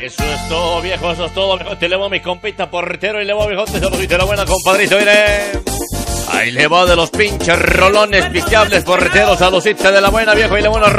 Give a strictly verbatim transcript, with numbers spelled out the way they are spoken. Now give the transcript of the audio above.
Eso es todo, viejo, eso es todo, viejo. Te le va mi compita portero y le va, viejo, te saludito la buena, compadrito, mire. Ahí le va de los pinches rolones pisteables porteros, saludita de la buena, viejo, y le buena.